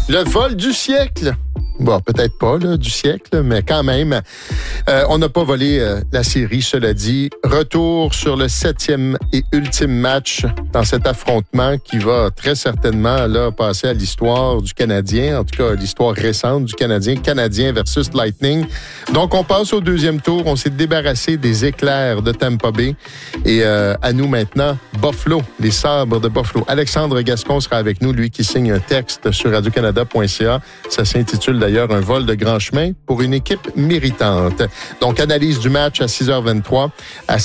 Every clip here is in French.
Le vol du siècle. Bon, peut-être pas là, du siècle, mais quand même, on n'a pas volé la série, cela dit. Retour sur le 7e et ultime match dans cet affrontement qui va très certainement là passer à l'histoire du Canadien, en tout cas l'histoire récente du Canadien versus Lightning. Donc, on passe au deuxième tour. On s'est débarrassé des éclairs de Tampa Bay. Et à nous maintenant, Buffalo, les sabres de Buffalo. Alexandre Gascon sera avec nous, lui qui signe un texte sur radiocanada.ca. Ça s'intitule d'ailleurs un vol de grand chemin pour une équipe méritante. Donc, analyse du match à 6h23, à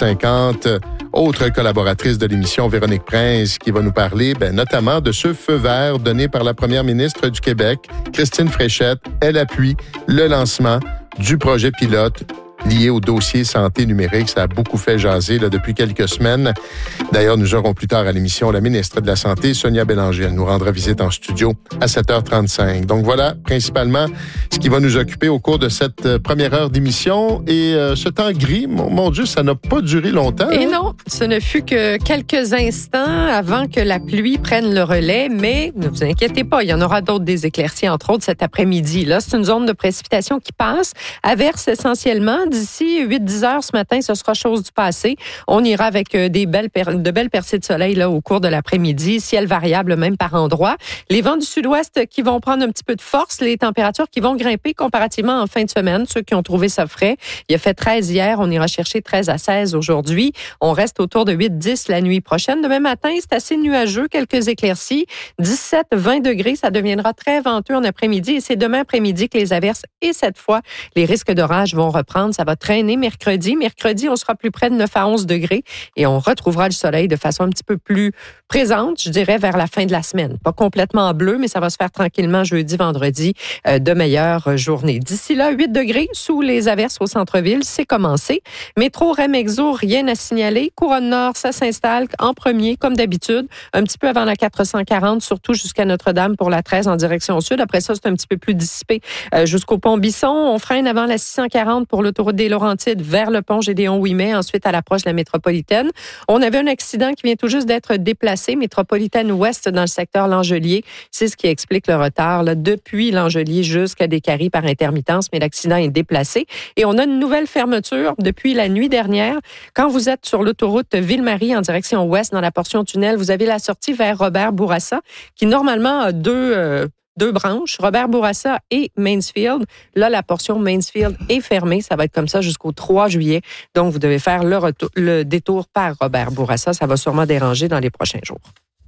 6h50. Autre collaboratrice de l'émission, Véronique Prince, qui va nous parler notamment de ce feu vert donné par la première ministre du Québec, Christine Fréchette. Elle appuie le lancement du projet pilote lié au dossier santé numérique. Ça a beaucoup fait jaser là, depuis quelques semaines. D'ailleurs, nous aurons plus tard à l'émission la ministre de la Santé, Sonia Bélanger. Elle nous rendra visite en studio à 7h35. Donc voilà, principalement, ce qui va nous occuper au cours de cette première heure d'émission. Et ce temps gris, mon Dieu, ça n'a pas duré longtemps. Et non, ce ne fut que quelques instants avant que la pluie prenne le relais. Mais ne vous inquiétez pas, il y en aura d'autres des éclaircies, entre autres cet après-midi. Là, c'est une zone de précipitation qui passe, averse essentiellement. D'ici 8-10 heures ce matin, ce sera chose du passé. On ira avec de belles percées de soleil là, au cours de l'après-midi. Ciel variable même par endroits. Les vents du sud-ouest qui vont prendre un petit peu de force. Les températures qui vont grimper comparativement en fin de semaine. Ceux qui ont trouvé ça frais. Il a fait 13 hier. On ira chercher 13 à 16 aujourd'hui. On reste autour de 8-10 la nuit prochaine. Demain matin, c'est assez nuageux. Quelques éclaircies. 17-20 degrés. Ça deviendra très venteux en après-midi. Et c'est demain après-midi que les averses et cette fois, les risques d'orage vont reprendre. Ça va traîner mercredi. Mercredi, on sera plus près de 9 à 11 degrés et on retrouvera le soleil de façon un petit peu plus présente, je dirais, vers la fin de la semaine. Pas complètement bleu, mais ça va se faire tranquillement jeudi, vendredi, de meilleures journées. D'ici là, 8 degrés sous les averses au centre-ville, c'est commencé. Métro, REM-EXO, rien à signaler. Couronne Nord, ça s'installe en premier, comme d'habitude, un petit peu avant la 440, surtout jusqu'à Notre-Dame pour la 13 en direction sud. Après ça, c'est un petit peu plus dissipé jusqu'au pont Bisson. On freine avant la 640 pour l'autoroute des Laurentides vers le pont Gédéon-Ouimet, ensuite à l'approche de la métropolitaine. On avait un accident qui vient tout juste d'être déplacé, métropolitaine ouest dans le secteur Langelier. C'est ce qui explique le retard là, depuis Langelier jusqu'à Décarie par intermittence, mais l'accident est déplacé. Et on a une nouvelle fermeture depuis la nuit dernière. Quand vous êtes sur l'autoroute Ville-Marie en direction ouest dans la portion tunnel, vous avez la sortie vers Robert-Bourassa qui normalement a deux branches, Robert-Bourassa et Mansfield. Là, la portion Mansfield est fermée. Ça va être comme ça jusqu'au 3 juillet. Donc, vous devez faire le détour par Robert-Bourassa. Ça va sûrement déranger dans les prochains jours.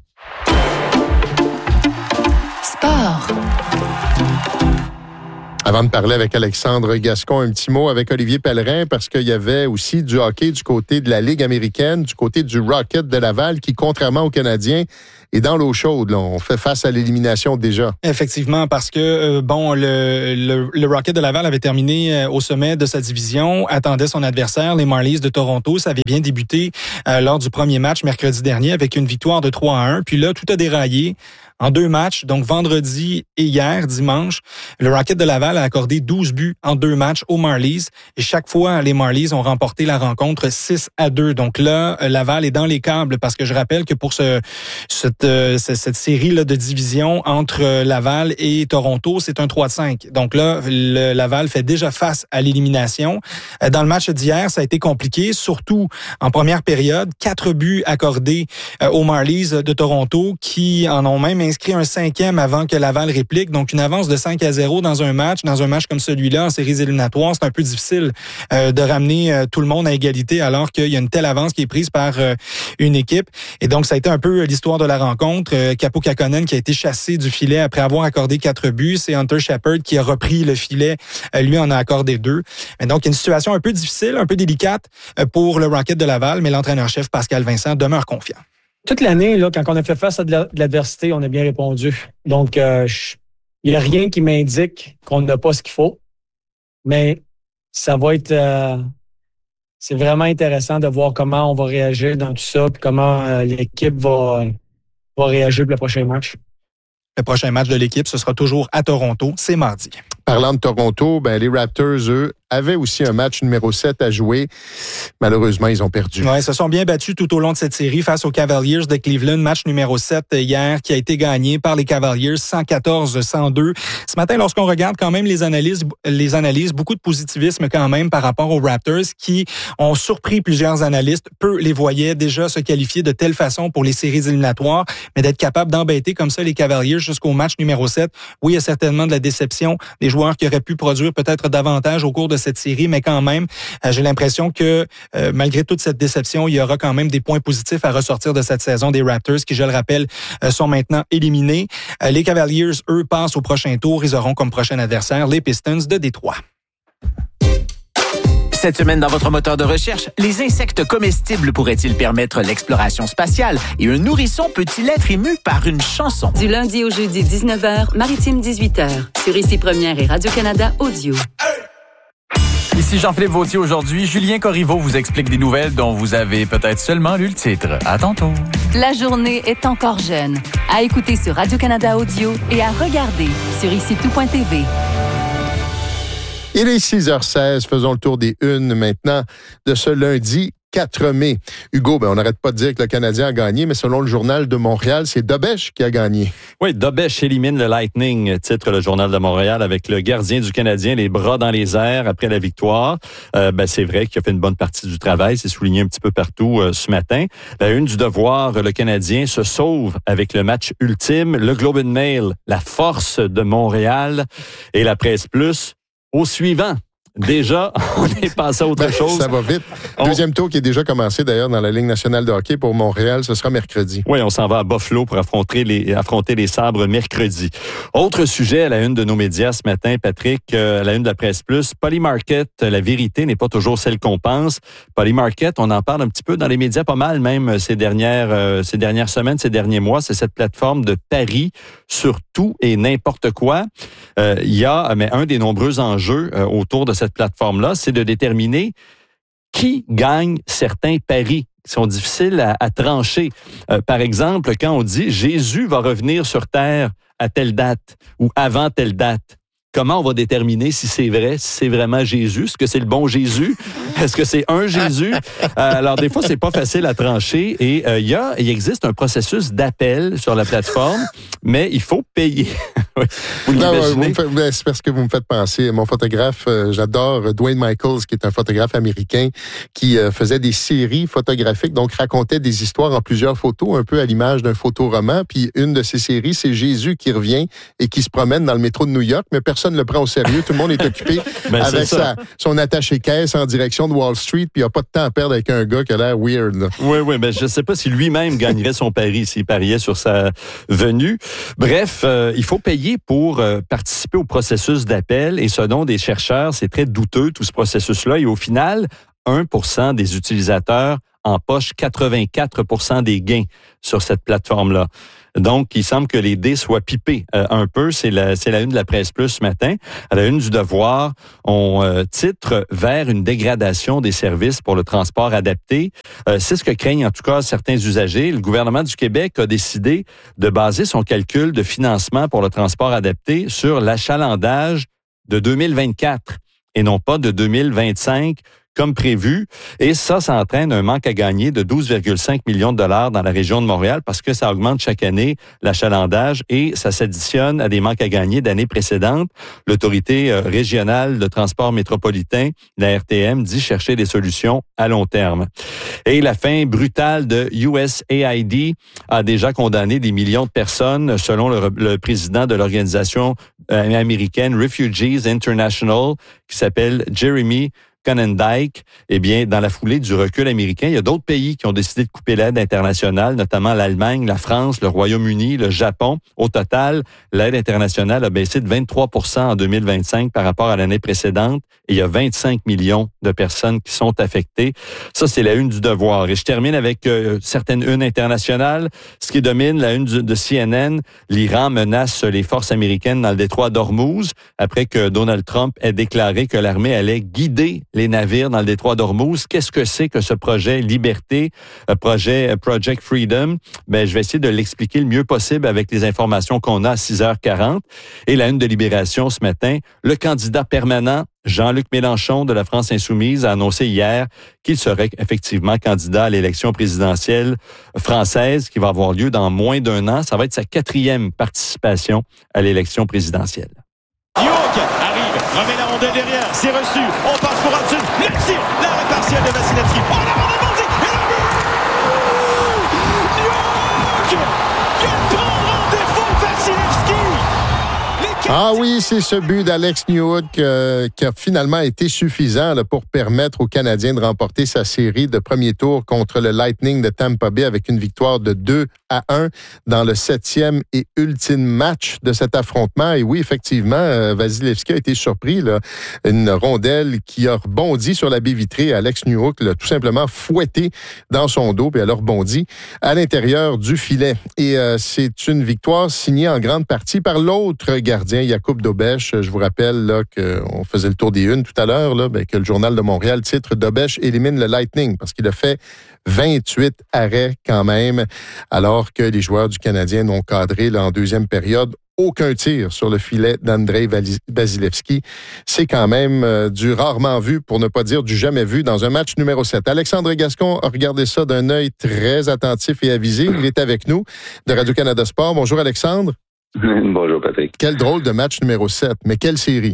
Sport. Avant de parler avec Alexandre Gascon, un petit mot avec Olivier Pellerin, parce qu'il y avait aussi du hockey du côté de la Ligue américaine, du côté du Rocket de Laval, qui, contrairement aux Canadiens, est dans l'eau chaude. Là. On fait face à l'élimination déjà. Effectivement, parce que le Rocket de Laval avait terminé au sommet de sa division, attendait son adversaire, les Marlies de Toronto. Ça avait bien débuté lors du premier match mercredi dernier avec une victoire de 3-1. Puis là, tout a déraillé. En 2 matchs, donc vendredi et hier, dimanche, le Rocket de Laval a accordé 12 buts en 2 matchs aux Marlies. Et chaque fois, les Marlies ont remporté la rencontre 6-2. Donc là, Laval est dans les câbles parce que je rappelle que pour cette série là de division entre Laval et Toronto, c'est un 3-5. Donc là, le Laval fait déjà face à l'élimination. Dans le match d'hier, ça a été compliqué, surtout en première période. 4 buts accordés aux Marlies de Toronto qui en ont même inscrit un 5e avant que Laval réplique. Donc, une avance de 5-0 dans un match comme celui-là, en séries éliminatoires, c'est un peu difficile de ramener tout le monde à égalité alors qu'il y a une telle avance qui est prise par une équipe. Et donc, ça a été un peu l'histoire de la rencontre. Kaapo Kähkönen qui a été chassé du filet après avoir accordé 4 buts. C'est Hunter Shepard qui a repris le filet. Lui en a accordé 2. Et donc, une situation un peu difficile, un peu délicate pour le Rocket de Laval, mais l'entraîneur-chef Pascal Vincent demeure confiant. Toute l'année, là, quand on a fait face à de l'adversité, on a bien répondu. Donc, il n'y a rien qui m'indique qu'on n'a pas ce qu'il faut. Mais ça va être... c'est vraiment intéressant de voir comment on va réagir dans tout ça puis comment l'équipe va réagir pour le prochain match. Le prochain match de l'équipe, ce sera toujours à Toronto. C'est mardi. Parlant de Toronto, les Raptors, eux, avaient aussi un match numéro 7 à jouer. Malheureusement, ils ont perdu. Oui, ils se sont bien battus tout au long de cette série face aux Cavaliers de Cleveland. Match numéro 7 hier qui a été gagné par les Cavaliers 114-102. Ce matin, lorsqu'on regarde quand même les analyses, beaucoup de positivisme quand même par rapport aux Raptors qui ont surpris plusieurs analystes. Peu les voyaient déjà se qualifier de telle façon pour les séries éliminatoires, mais d'être capable d'embêter comme ça les Cavaliers jusqu'au match numéro 7. Oui, il y a certainement de la déception des joueurs qui auraient pu produire peut-être davantage au cours de cette série, mais quand même, j'ai l'impression que malgré toute cette déception, il y aura quand même des points positifs à ressortir de cette saison des Raptors qui, je le rappelle, sont maintenant éliminés. Les Cavaliers, eux, passent au prochain tour. Ils auront comme prochain adversaire les Pistons de Détroit. Cette semaine, dans votre moteur de recherche, les insectes comestibles pourraient-ils permettre l'exploration spatiale et un nourrisson peut-il être ému par une chanson? Du lundi au jeudi, 19h, Maritime 18h, sur Ici Première et Radio-Canada Audio. Ici Jean-Philippe Vautier aujourd'hui. Julien Corriveau vous explique des nouvelles dont vous avez peut-être seulement lu le titre. À tantôt. La journée est encore jeune. À écouter sur Radio-Canada Audio et à regarder sur IciTout.tv. Il est 6h16. Faisons le tour des unes maintenant de ce lundi 4 mai. Hugo, on n'arrête pas de dire que le Canadien a gagné, mais selon le Journal de Montréal, c'est Dobech qui a gagné. Oui, Dobech élimine le Lightning, titre le Journal de Montréal, avec le gardien du Canadien, les bras dans les airs après la victoire. C'est vrai qu'il a fait une bonne partie du travail, c'est souligné un petit peu partout ce matin. La une du Devoir, le Canadien se sauve avec le match ultime. Le Globe and Mail, la force de Montréal, et la Presse Plus, au suivant. Déjà, on est passé à autre chose. Ça va vite. Deuxième tour qui est déjà commencé d'ailleurs dans la Ligue nationale de hockey pour Montréal. Ce sera mercredi. Oui, on s'en va à Buffalo pour affronter les Sabres mercredi. Autre sujet à la une de nos médias ce matin, Patrick, à la une de la Presse Plus. Polymarket, la vérité n'est pas toujours celle qu'on pense. Polymarket, on en parle un petit peu dans les médias pas mal même ces dernières semaines, ces derniers mois. C'est cette plateforme de paris sur tout et n'importe quoi. Il y a un des nombreux enjeux autour de cette plateforme-là, c'est de déterminer qui gagne certains paris qui sont difficiles à trancher. Par exemple, quand on dit « Jésus va revenir sur Terre à telle date » ou « avant telle date », comment on va déterminer si c'est vrai, si c'est vraiment Jésus? Est-ce que c'est le bon Jésus? Est-ce que c'est un Jésus? Alors, des fois, c'est pas facile à trancher et il existe un processus d'appel sur la plateforme, mais il faut payer. Vous l'imaginez? C'est parce que vous me faites penser. Mon photographe, j'adore Dwayne Michaels, qui est un photographe américain qui faisait des séries photographiques, donc racontait des histoires en plusieurs photos, un peu à l'image d'un photoroman. Puis une de ces séries, c'est Jésus qui revient et qui se promène dans le métro de New York, mais personne ne le prend au sérieux. Tout le monde est occupé avec son attaché-caisse en direction de Wall Street, puis il n'y a pas de temps à perdre avec un gars qui a l'air weird. Là. Oui, mais je ne sais pas si lui-même gagnerait son pari s'il pariait sur sa venue. Bref, il faut payer pour participer au processus d'appel et selon des chercheurs, c'est très douteux tout ce processus-là et au final, 1% des utilisateurs empochent 84% des gains sur cette plateforme-là. Donc, il semble que les dés soient pipés un peu. C'est la une de la Presse Plus ce matin. À la une du Devoir, on titre « Vers une dégradation des services pour le transport adapté ». C'est ce que craignent en tout cas certains usagers. Le gouvernement du Québec a décidé de baser son calcul de financement pour le transport adapté sur l'achalandage de 2024 et non pas de 2025 comme prévu. Et ça entraîne un manque à gagner de 12,5 millions de dollars dans la région de Montréal parce que ça augmente chaque année l'achalandage et ça s'additionne à des manques à gagner d'années précédentes. L'Autorité régionale de transport métropolitain, la RTM, dit chercher des solutions à long terme. Et la fin brutale de USAID a déjà condamné des millions de personnes, selon le président de l'organisation américaine Refugees International, qui s'appelle Jeremy Conendike. Eh bien, dans la foulée du recul américain, il y a d'autres pays qui ont décidé de couper l'aide internationale, notamment l'Allemagne, la France, le Royaume-Uni, le Japon. Au total, l'aide internationale a baissé de 23% en 2025 par rapport à l'année précédente et il y a 25 millions de personnes qui sont affectées. Ça, c'est la une du Devoir. Et je termine avec certaines unes internationales. Ce qui domine la une de CNN, l'Iran menace les forces américaines dans le détroit d'Ormuz après que Donald Trump ait déclaré que l'armée allait guider les navires dans le détroit d'Ormuz. Qu'est-ce que c'est que ce projet Liberté, Project Freedom? Je vais essayer de l'expliquer le mieux possible avec les informations qu'on a à 6h40. Et la une de Libération ce matin, le candidat permanent Jean-Luc Mélenchon de la France insoumise a annoncé hier qu'il serait effectivement candidat à l'élection présidentielle française qui va avoir lieu dans moins d'1 an. Ça va être sa 4e participation à l'élection présidentielle. Youk arrive, remet la rondelle derrière, c'est reçu, on passe pour Hudson, le tir, l'arrêt partiel de Vasilevski. Oh, la rondelle bandit, et le but! Youk! Quel grand rendez-vous Vasilevski! Ah oui, c'est ce but d'Alex Newhook qui a finalement été suffisant là, pour permettre aux Canadiens de remporter sa série de premier tour contre le Lightning de Tampa Bay avec une victoire de 2-1 dans le 7e et ultime match de cet affrontement. Et oui, effectivement, Vasilevski a été surpris. Là, une rondelle qui a rebondi sur la baie vitrée. Alex Newhook l'a tout simplement fouetté dans son dos et elle a rebondi à l'intérieur du filet. Et c'est une victoire signée en grande partie par l'autre gardien, Jakub Dobeš. Je vous rappelle là, qu'on faisait le tour des unes tout à l'heure, là, que le Journal de Montréal titre « Dobeš élimine le Lightning » parce qu'il a fait 28 arrêts quand même, alors que les joueurs du Canadien n'ont cadré là, en deuxième période aucun tir sur le filet d'Andrei Vasilevski. C'est quand même du rarement vu, pour ne pas dire du jamais vu, dans un match numéro 7. Alexandre Gascon a regardé ça d'un œil très attentif et avisé. Il est avec nous de Radio-Canada Sport. Bonjour Alexandre. Bonjour Patrick. Quel drôle de match numéro 7, mais quelle série?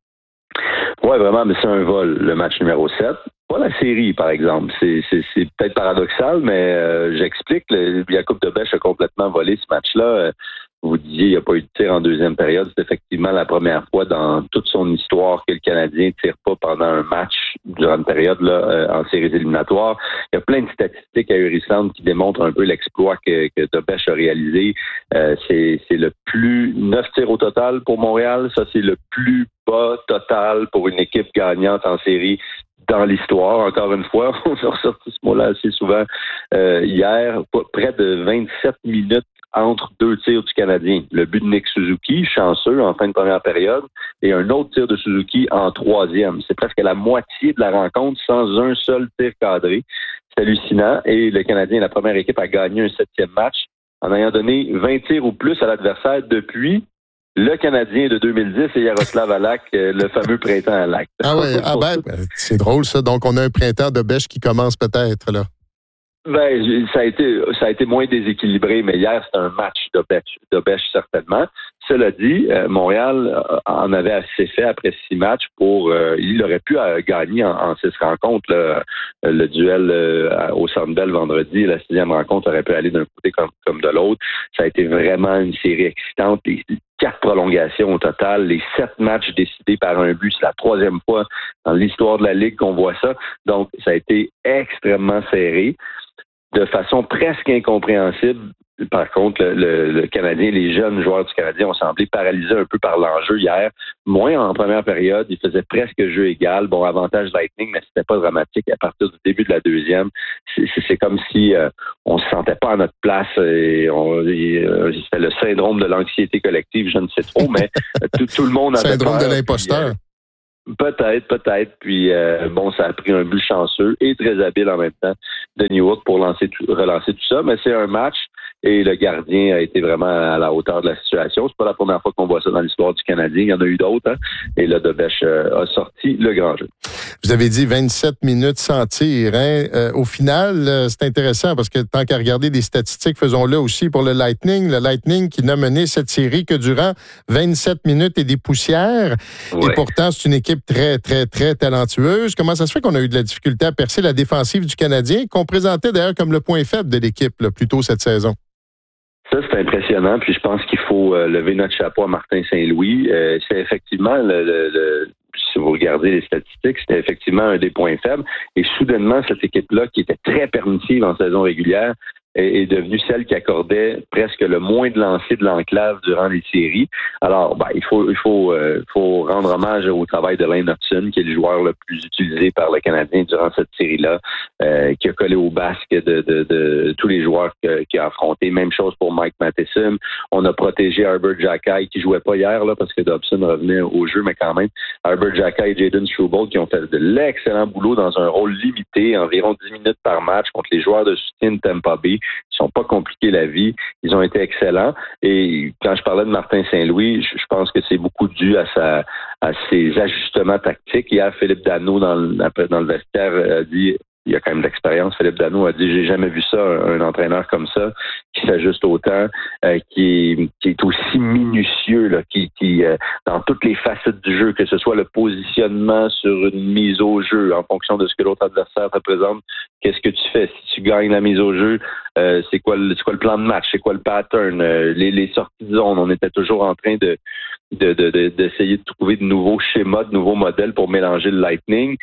Oui, vraiment, mais c'est un vol, le match numéro 7. Pas la série, par exemple. C'est peut-être paradoxal, mais j'explique. Jakub Dobeš a complètement volé ce match-là. Vous disiez, il n'y a pas eu de tir en deuxième période. C'est effectivement la première fois dans toute son histoire que le Canadien ne tire pas pendant un match durant une période là, en séries éliminatoires. Il y a plein de statistiques ahurissantes qui démontrent un peu l'exploit que Dobeš a réalisé. C'est le plus 9 tirs au total pour Montréal. Ça, c'est le plus bas total pour une équipe gagnante en série dans l'histoire. Encore une fois, on a ressorti ce mot-là assez souvent hier. Près de 27 minutes entre 2 tirs du Canadien. Le but de Nick Suzuki, chanceux en fin de première période, et un autre tir de Suzuki en 3e. C'est presque la moitié de la rencontre sans un seul tir cadré. C'est hallucinant. Et le Canadien est la première équipe à gagner un 7e match en ayant donné 20 tirs ou plus à l'adversaire depuis le Canadien de 2010 et Yaroslav Halak, le fameux printemps Halak. Ah oui, c'est drôle ça. Donc on a un printemps de Dobeš qui commence peut-être là. Ça a été moins déséquilibré, mais hier, c'était un match Dobeš certainement. Cela dit, Montréal en avait assez fait après 6 matchs pour... il aurait pu gagner en 6 rencontres. Là, le duel au Centre Bell vendredi, la 6e rencontre aurait pu aller d'un côté comme de l'autre. Ça a été vraiment une série excitante. Les 4 prolongations au total, les 7 matchs décidés par un but. C'est la 3e fois dans l'histoire de la Ligue qu'on voit ça. Donc, ça a été extrêmement serré. De façon presque incompréhensible, par contre, le Canadien, les jeunes joueurs du Canadien ont semblé paralysés un peu par l'enjeu hier. Moins en première période, ils faisaient presque jeu égal. Bon, avantage Lightning, mais c'était pas dramatique. À partir du début de la deuxième, c'est comme si on se sentait pas à notre place. Et c'était le syndrome de l'anxiété collective, je ne sais trop, mais tout le monde avait syndrome de l'imposteur. Peut-être. Puis, ça a pris un but chanceux et très habile en même temps de Newhook pour relancer tout ça. Mais c'est un match et le gardien a été vraiment à la hauteur de la situation. C'est pas la première fois qu'on voit ça dans l'histoire du Canadien. Il y en a eu d'autres. Hein? Et là, Dobeš a sorti le grand jeu. Vous avez dit 27 minutes sans tir. Hein? Au final, c'est intéressant parce que tant qu'à regarder des statistiques, faisons-le aussi pour le Lightning. Le Lightning qui n'a mené cette série que durant 27 minutes et des poussières. Ouais. Et pourtant, c'est une équipe très, très, très talentueuse. Comment ça se fait qu'on a eu de la difficulté à percer la défensive du Canadien, qu'on présentait d'ailleurs comme le point faible de l'équipe là, plus tôt cette saison? Ça, c'est impressionnant. Puis je pense qu'il faut lever notre chapeau à Martin Saint-Louis. C'est effectivement, si vous regardez les statistiques, c'était effectivement un des points faibles. Et soudainement, cette équipe-là, qui était très permissive en saison régulière, est devenue celle qui accordait presque le moins de lancers de l'enclave durant les séries. Alors, il faut rendre hommage au travail de Lane Hutson, qui est le joueur le plus utilisé par le Canadien durant cette série-là, qui a collé au basque de tous les joueurs qu'il a affrontés. Même chose pour Mike Matheson. On a protégé Herbert Xhekaj, qui jouait pas hier là parce que Dobson revenait au jeu, mais quand même, Herbert Xhekaj et Jayden Struble qui ont fait de l'excellent boulot dans un rôle limité, environ 10 minutes par match contre les joueurs de soutien de Tampa Bay. Ils sont pas compliqués la vie. Ils ont été excellents. Et quand je parlais de Martin Saint-Louis, je pense que c'est beaucoup dû à ses ajustements tactiques. Hier, Philippe Danault, dans le vestiaire, a dit, il y a quand même de l'expérience, Philippe Danault a dit, j'ai jamais vu ça, un entraîneur comme ça, qui s'ajuste autant, qui est aussi minutieux, là, qui dans toutes les facettes du jeu, que ce soit le positionnement sur une mise au jeu, en fonction de ce que l'autre adversaire te présente, qu'est-ce que tu fais? Si tu gagnes la mise au jeu, c'est quoi le plan de match? C'est quoi le pattern? Les sorties de zone, on était toujours en train d'essayer de trouver de nouveaux schémas, de nouveaux modèles pour mélanger le Lightning.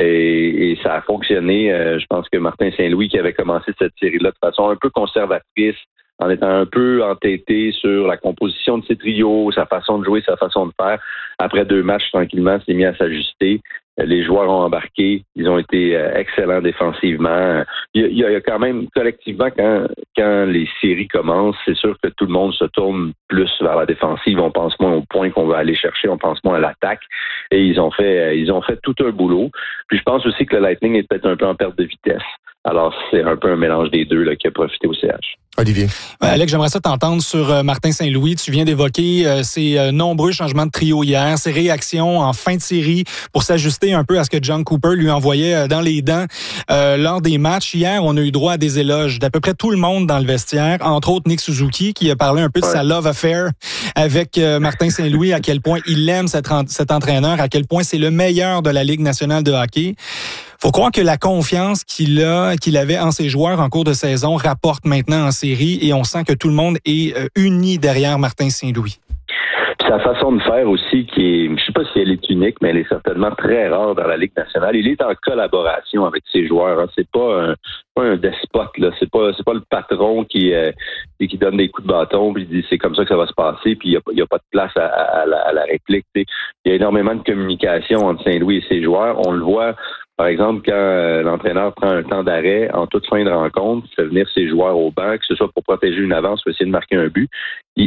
Et ça a fonctionné. Je pense que Martin Saint-Louis, qui avait commencé cette série-là de façon un peu conservatrice, en étant un peu entêté sur la composition de ses trios, sa façon de jouer, sa façon de faire, après 2 matchs, tranquillement, s'est mis à s'ajuster. Les joueurs ont embarqué. Ils ont été excellents défensivement. Il y a quand même, collectivement, quand les séries commencent, c'est sûr que tout le monde se tourne plus vers la défensive. On pense moins au point qu'on va aller chercher. On pense moins à l'attaque. Et ils ont fait tout un boulot. Puis je pense aussi que le Lightning est peut-être un peu en perte de vitesse. Alors, c'est un peu un mélange des deux là, qui a profité au CH. Olivier. Alex, j'aimerais ça t'entendre sur Martin Saint-Louis. Tu viens d'évoquer ses nombreux changements de trio hier, ses réactions en fin de série pour s'ajuster un peu à ce que John Cooper lui envoyait dans les dents lors des matchs. Hier, on a eu droit à des éloges d'à peu près tout le monde dans le vestiaire, entre autres Nick Suzuki, qui a parlé un peu de sa love affair avec Martin Saint-Louis, à quel point il aime cet entraîneur, à quel point c'est le meilleur de la Ligue nationale de hockey. Faut croire que la confiance qu'il avait en ses joueurs en cours de saison rapporte maintenant en série et on sent que tout le monde est uni derrière Martin Saint-Louis. Sa façon de faire aussi, qui est, je sais pas si elle est unique, mais elle est certainement très rare dans la Ligue nationale. Il est en collaboration avec ses joueurs. Hein. C'est pas un despote, là. C'est pas le patron qui donne des coups de bâton puis dit c'est comme ça que ça va se passer puis il y a pas de place à la réplique. T'sais. Il y a énormément de communication entre Saint-Louis et ses joueurs. On le voit. Par exemple, quand l'entraîneur prend un temps d'arrêt en toute fin de rencontre, fait venir ses joueurs au banc, que ce soit pour protéger une avance ou essayer de marquer un but,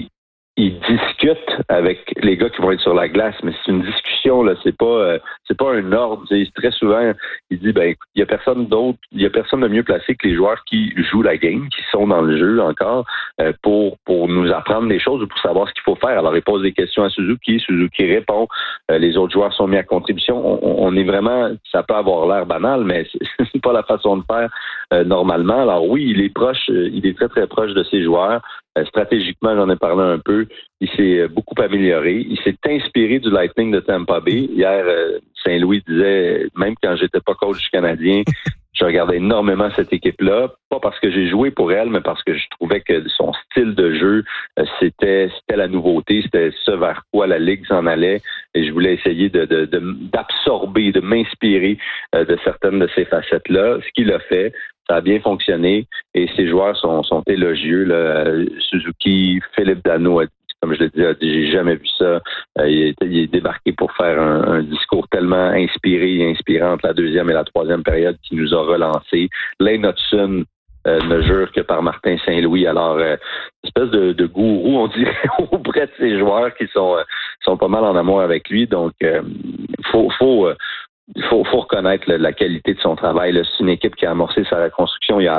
il discute avec les gars qui vont être sur la glace, mais c'est une discussion, là, c'est pas un ordre. Très souvent, il dit il y a personne d'autre, il y a personne de mieux placé que les joueurs qui jouent la game, qui sont dans le jeu encore, pour nous apprendre des choses ou pour savoir ce qu'il faut faire. Alors, il pose des questions à Suzuki répond, les autres joueurs sont mis à contribution. On est vraiment, ça peut avoir l'air banal, mais c'est pas la façon de faire normalement. Alors oui, il est très très proche de ses joueurs. Stratégiquement, j'en ai parlé un peu. Il s'est beaucoup amélioré. Il s'est inspiré du Lightning de Tampa Bay. Hier, Saint-Louis disait, même quand j'étais pas coach du Canadien, je regardais énormément cette équipe-là. Pas parce que j'ai joué pour elle, mais parce que je trouvais que son style de jeu, c'était la nouveauté. C'était ce vers quoi la Ligue s'en allait. Et je voulais essayer d'absorber, de m'inspirer de certaines de ces facettes-là. Ce qu'il a fait. Ça a bien fonctionné et ses joueurs sont élogieux. Là. Suzuki, Philippe Danault, comme je l'ai dit, a dit j'ai jamais vu ça. Il est débarqué pour faire un discours tellement inspiré et inspirant entre la 2e et la 3e période qui nous a relancés. Lane Hutson ne jure que par Martin Saint-Louis. Alors, espèce de gourou, on dirait, auprès de ses joueurs qui sont pas mal en amour avec lui. Donc, faut reconnaître la qualité de son travail. Là. C'est une équipe qui a amorcé sa reconstruction il y a